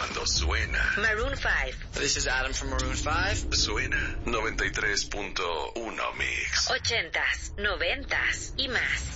cuando suena. Maroon 5. This is Adam from Maroon 5. Suena 93.1 Mix. 80s, 90s y más.